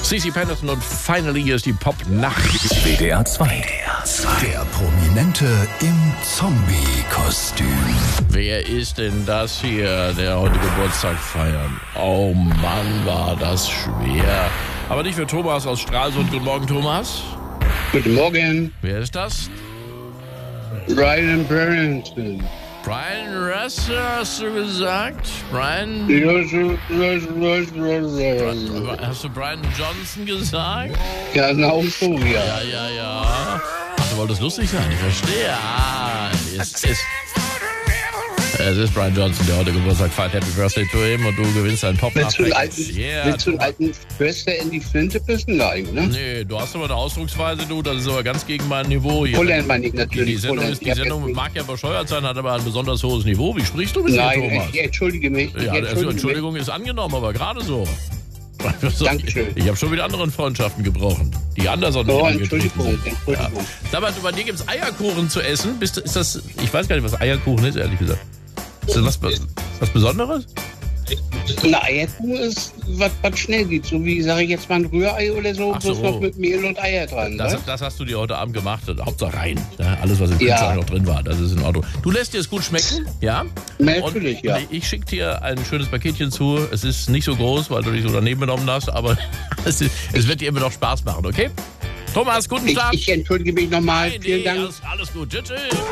CeCe Peniston und Finally hier ist die Pop-Nacht. WDR 2. Der Prominente im Zombie-Kostüm. Wer ist denn das hier, der heute Geburtstag feiert? Oh Mann, war das schwer. Aber nicht für Thomas aus Stralsund. Guten Morgen, Thomas. Guten Morgen. Wer ist das? Brian Branson. Brian Russer, hast du gesagt? Brian... Hast du Brian Johnson gesagt? Ja, genau so, ja. Ja. Ach, du wolltest lustig sein, ich verstehe. Es ist Brian Johnson, der heute Geburtstag feiert. Happy Birthday to him und du gewinnst einen pop Willst du einen alten Förster in die Flinte pissen? Nein, ne? Nee, du hast aber eine Ausdrucksweise, du, das ist aber ganz gegen mein Niveau hier. Holland meine ich natürlich. Die Sendung mag ja bescheuert sein, hat aber ein besonders hohes Niveau. Wie sprichst du mit dir, Thomas? Nein, ich entschuldige mich. Entschuldigung ist angenommen, aber gerade so. Dankeschön. Ich habe schon wieder anderen Freundschaften gebrochen, die anders an Oh, den getreten Entschuldigung. sind. Ja. Sag mal, bei dir gibt es Eierkuchen zu essen. Ist das, ich weiß gar nicht, was Eierkuchen ist, ehrlich gesagt. Ist das was Besonderes? Eine Eierkuchen ist, was schnell geht. So wie, sage ich jetzt mal, ein Rührei oder so, Ach so. bloß noch mit Mehl und Eier dran. Das hast du dir heute Abend gemacht. Hauptsache rein. Ja, alles, was im Kühlschrank noch drin war, das ist in Ordnung. Du lässt dir es gut schmecken, ja? Natürlich, ja. Ich schicke dir ein schönes Paketchen zu. Es ist nicht so groß, weil du dich so daneben genommen hast, aber es wird dir immer noch Spaß machen, okay? Thomas, guten Start. Ich entschuldige mich nochmal. Nein, Vielen Dank. Alles gut. Tschüss.